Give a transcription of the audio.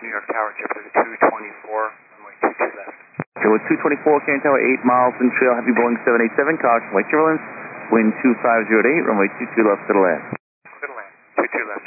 New York Tower, Jupiter 224, runway 22 left. Okay, with 224, Canyon Tower, 8 miles in trail, heavy Boeing 787, caution, light turbulence, wind 2508, runway 22 left to the land. To the land, 22 left.